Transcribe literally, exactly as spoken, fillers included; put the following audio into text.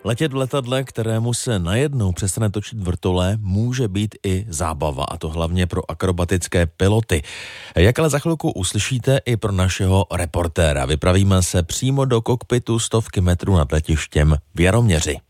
Letět v letadle, kterému se najednou přestane točit vrtole, může být i zábava, a to hlavně pro akrobatické piloty. Jak ale za chvilku uslyšíte, i pro našeho reportéra. Vypravíme se přímo do kokpitu stovky metrů nad letištěm v Jaroměři.